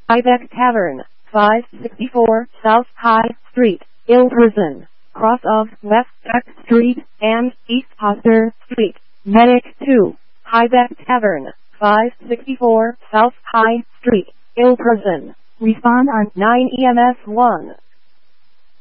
Ibex Tavern, 564 South High Street, Ilverston, cross of West Beck Street and East Hoster Street. Medic 2, Ibex Tavern, 564 South High Street, Ilverston. Respond on 9 EMS 1.